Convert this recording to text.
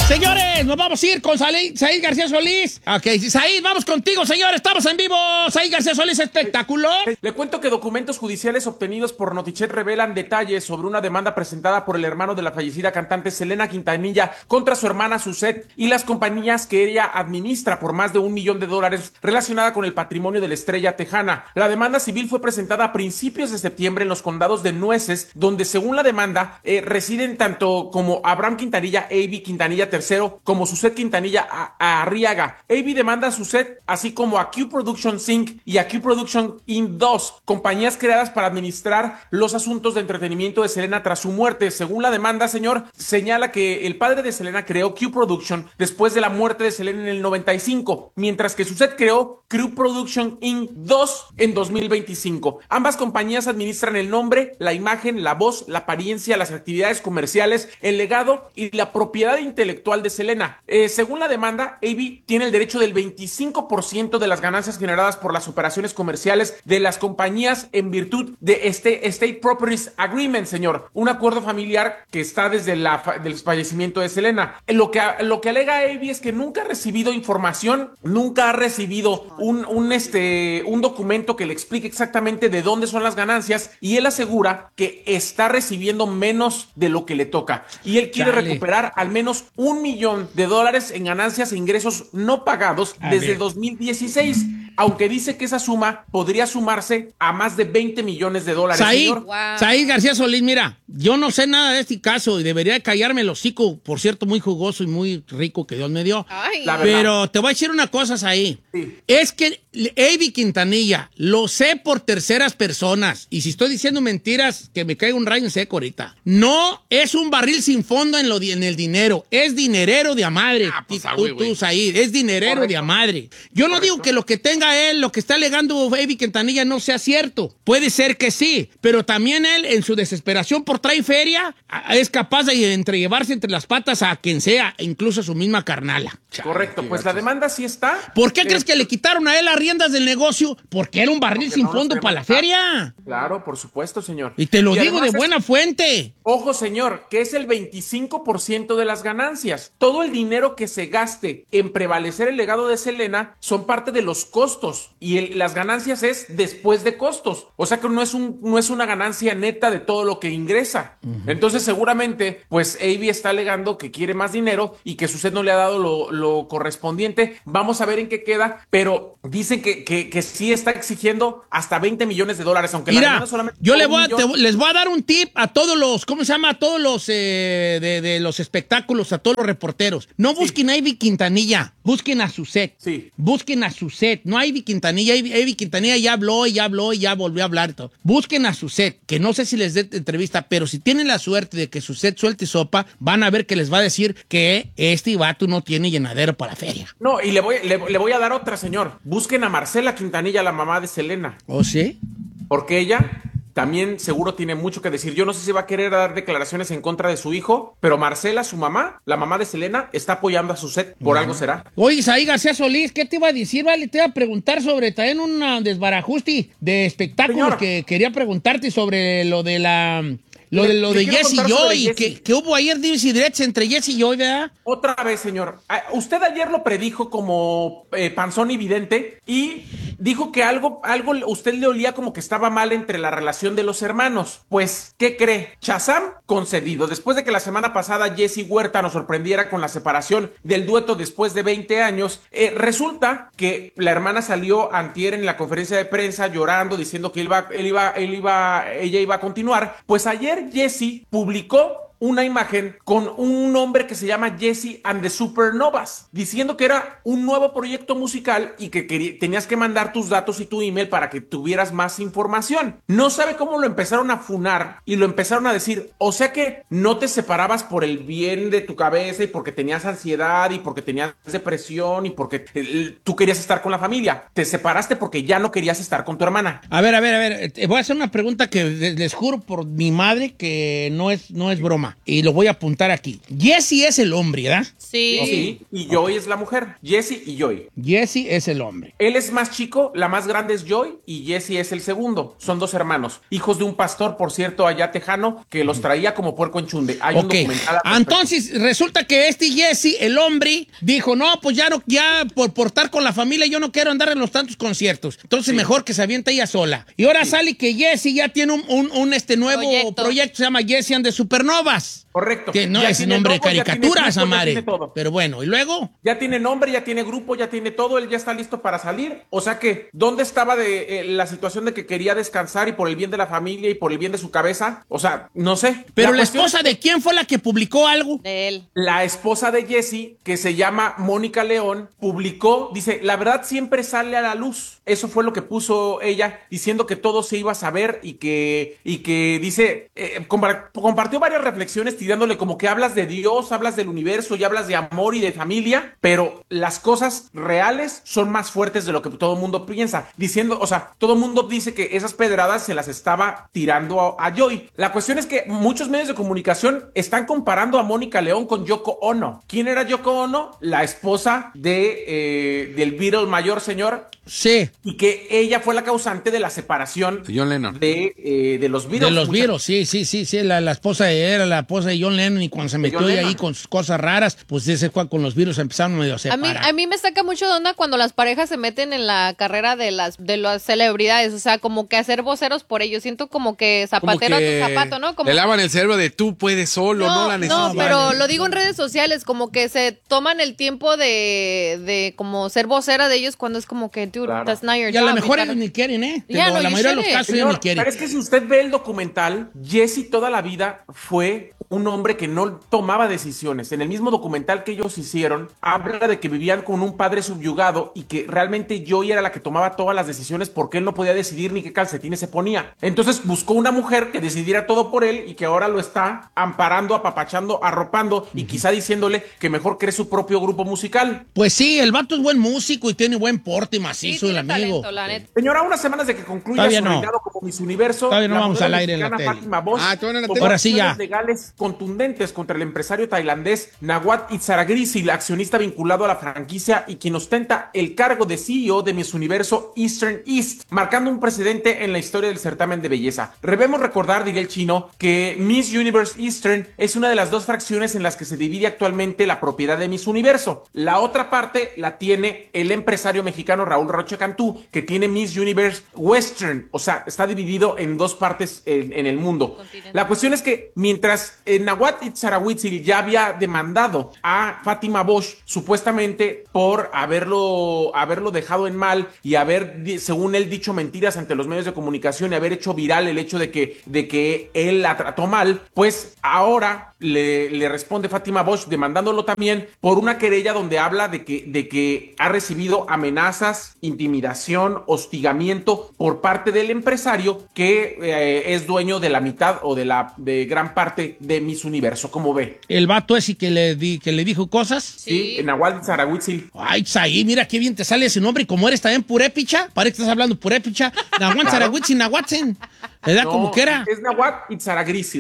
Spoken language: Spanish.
Señores, nos vamos a ir con Said García Solís. Ok, Said, vamos contigo, señor. Estamos en vivo. Said García Solís, espectáculo. Le cuento que documentos judiciales obtenidos por Notichet revelan detalles sobre una demanda presentada por el hermano de la fallecida cantante Selena Quintanilla contra su hermana Suzette y las compañías que ella administra por más de $1 millón relacionada con el patrimonio de la estrella tejana. La demanda civil fue presentada a principios de septiembre en los condados de Nueces, donde según la demanda residen tanto como Abraham Quintanilla, A.B. Quintanilla III, como Suzette Quintanilla Arriaga. A.B. demanda a Suzette, así como a Q Productions Inc. y a Q Production Inc. 2, compañías creadas para administrar los asuntos de entretenimiento de Selena tras su muerte. Según la demanda, señor, señala que el padre de Selena creó Q Production después de la muerte de Selena en el 95, mientras que Suzette creó Q Production Inc. 2 en 2025. Ambas compañías administran el nombre, la imagen, la voz, la apariencia, las actividades comerciales, el legado y la propiedad intelectual de Selena. Según la demanda, A.B. tiene el derecho del 25% de las ganancias generadas por las operaciones comerciales de las compañías en virtud de este Estate Properties Agreement, señor. Un acuerdo familiar que está desde del fallecimiento de Selena. Lo que alega A.B. es que nunca ha recibido información, nunca ha recibido un documento que le explique exactamente de dónde son las ganancias, y él asegura que está recibiendo menos de lo que le toca. Y él quiere recuperar al menos $1 millón en ganancias e ingresos no pagados desde 2016, aunque dice que esa suma podría sumarse a más de $20 millones. Said García Solís, mira, yo no sé nada de este caso y debería de callarme el hocico, por cierto, muy jugoso y muy rico que Dios me dio. Pero te voy a decir una cosa, Said. Sí. Es que A.B. Quintanilla, lo sé por terceras personas, y si estoy diciendo mentiras, que me caiga un rayo en seco ahorita. No es un barril sin fondo en el dinero, es dinerero de a madre. Tú, Said, es dinerero de a madre. Yo no digo que lo que tenga él, lo que está alegando A.B. Quintanilla no sea cierto. Puede ser que sí, pero también él, en su desesperación por traer feria, es capaz de llevarse entre las patas a quien sea, incluso a su misma carnala. Correcto, pues la demanda sí está. ¿Por qué crees que le quitaron a él las riendas del negocio? Porque era un barril sin fondo para la feria. Claro, por supuesto, señor. Y te lo digo de buena fuente. Ojo, señor, que es el 25% de las ganancias. Todo el dinero que se gaste en prevalecer el legado de Selena son parte de los costos, y las ganancias es después de costos. O sea que no es una ganancia neta de todo lo que ingresa. Entonces seguramente pues A.B. está alegando que quiere más dinero y que Suzette no le ha dado lo correspondiente. Vamos a ver en qué queda, pero dicen que sí está exigiendo hasta $20 millones, aunque mira, la demanda solamente yo les voy a dar un tip a todos los, ¿cómo se llama? A todos los de los espectáculos, a todos los reporteros. No busquen a A.B. Quintanilla, busquen a Suzette. Sí. Busquen a Suzette, no a A.B. Quintanilla. A.B. Quintanilla ya habló y ya volvió a hablar. Todo. Busquen a Suzette, que no sé si les dé entrevista, pero si tienen la suerte de que Suzette suelte sopa, van a ver que les va a decir que este vato no tiene llenadero para la feria. No, y le voy a dar otra, señor. Busquen a Marcela Quintanilla, la mamá de Selena. ¿Oh, sí? Porque ella también seguro tiene mucho que decir. Yo no sé si va a querer dar declaraciones en contra de su hijo, pero Marcela, su mamá, la mamá de Selena, está apoyando a Suzette. Por algo será. Oye, Said García Solís, ¿qué te iba a decir? Vale, te iba a preguntar sobre también un desbarajuste de espectáculos. Señor, que quería preguntarte sobre lo de la... Lo de Jesse y Joy, que hubo ayer dimes y derechos entre Jesse y Joy, ¿verdad? Otra vez, señor. Usted ayer lo predijo como panzón evidente y dijo que algo usted le olía como que estaba mal entre la relación de los hermanos. Pues, ¿qué cree? Shazam concedido. Después de que la semana pasada Jesse Huerta nos sorprendiera con la separación del dueto después de 20 años, resulta que la hermana salió antier en la conferencia de prensa llorando, diciendo que ella iba a continuar. Pues ayer Jesse publicó una imagen con un hombre que se llama Jesse and the Supernovas, diciendo que era un nuevo proyecto musical y que tenías que mandar tus datos y tu email para que tuvieras más información. No sabe cómo lo empezaron a funar y lo empezaron a decir, o sea que no te separabas por el bien de tu cabeza y porque tenías ansiedad y porque tenías depresión y porque tú querías estar con la familia. Te separaste porque ya no querías estar con tu hermana. A ver, voy a hacer una pregunta que les juro por mi madre que no es broma. programa. Y lo voy a apuntar aquí. Jesse es el hombre, ¿verdad? Sí. Sí, y Joy es la mujer. Jesse y Joy. Jesse es el hombre. Él es más chico, la más grande es Joy y Jesse es el segundo. Son 2 hermanos, hijos de un pastor, por cierto, allá tejano, que los traía como puerco en chunde. Hay un documental. Entonces, resulta que Jesse, el hombre, dijo, no, pues ya por estar con la familia, yo no quiero andar en los tantos conciertos. Entonces, mejor que se aviente ella sola. Y ahora sale que Jesse ya tiene un nuevo proyecto, se llama Jesse and the Supernovas. Correcto. Que no es nombre de caricatura, esa madre. Pero bueno, ¿y luego? Ya tiene nombre, ya tiene grupo, ya tiene todo, él ya está listo para salir. O sea que, ¿dónde estaba de la situación de que quería descansar y por el bien de la familia y por el bien de su cabeza? O sea, no sé. Pero la esposa de quién fue la que publicó algo? De él. La esposa de Jesse, que se llama Mónica León, publicó, dice, la verdad siempre sale a la luz. Eso fue lo que puso ella, diciendo que todo se iba a saber y que dice, compartió varias reflexiones tirándole como que hablas de Dios, hablas del universo y hablas de amor y de familia, pero las cosas reales son más fuertes de lo que todo el mundo piensa. Diciendo, o sea, todo el mundo dice que esas pedradas se las estaba tirando a Joy. La cuestión es que muchos medios de comunicación están comparando a Mónica León con Yoko Ono. ¿Quién era Yoko Ono? La esposa del Beatle mayor, señor. Sí. Y que ella fue la causante de la separación de John Lennon. De los Beatles. De los Beatles, sí. La esposa era la esposa de John Lennon y cuando se metió ahí con sus cosas raras, pues ese fue con los Beatles empezaron medio a separar. A mí me saca mucho de onda cuando las parejas se meten en la carrera de las celebridades, o sea, como que hacer voceros por ellos. Siento como que zapatero a tu zapato, ¿no? Como le lavan el cerebro de tú puedes solo, no la necesitas. No, pero lo digo en redes sociales, como que se toman el tiempo de como ser vocera de ellos cuando es como que, dude, that's not your job. Y a lo mejor ellos ni quieren, ¿eh? Yeah, la mayoría de los casos ellos ni quieren. Pero es que si usted ve el documental, Jesse toda la vida fue un hombre que no tomaba decisiones. En el mismo documental que ellos hicieron, habla de que vivían con un padre subyugado y que realmente Joy era la que tomaba todas las decisiones porque él no podía decidir ni qué calcetines se ponía. Entonces buscó una mujer que decidiera todo por él y que ahora lo está amparando, apapachando, arropando y quizá diciéndole que mejor cree su propio grupo musical. Pues sí, el vato es buen músico y tiene buen porte macizo, el amigo. Talento, Señora, unas semanas de que concluya su reinado como Miss Universo, todavía no vamos al aire en la tele. Fátima Bosch, ahora sí ya. Legales contundentes contra el empresario tailandés Nawat Itzaragrisi, el accionista vinculado a la franquicia y quien ostenta el cargo de CEO de Miss Universo Eastern East, marcando un precedente en la historia del certamen de belleza. Debemos recordar, diría el chino, que Miss Universe Eastern es una de las 2 fracciones en las que se divide actualmente la propiedad de Miss Universo. La otra parte la tiene el empresario mexicano Raúl Rocha Cantú, que tiene Miss Universe Western, o sea, está dividido en 2 partes en el mundo. La cuestión es que mientras Nawat Itzaragrisi ya había demandado a Fátima Bosch supuestamente por haberlo dejado en mal y haber, según él, dicho mentiras ante los medios de comunicación y haber hecho viral el hecho de que él la trató mal, pues ahora le responde Fátima Bosch demandándolo también por una querella donde habla de que ha recibido amenazas, intimidación, hostigamiento por parte del empresario que es dueño de la mitad o de gran parte de Miss Universo. ¿Cómo ve? ¿El vato ese que le dijo cosas? Sí, Nawat Itzaragrisi. Ay, Saí, mira qué bien te sale ese nombre. Como eres también purépicha, parece que estás hablando purépicha. Nawat Itzaragrisi, Nahuatzen. ¿Verdad? No, como que era. Es Nawat Itzaragrisi.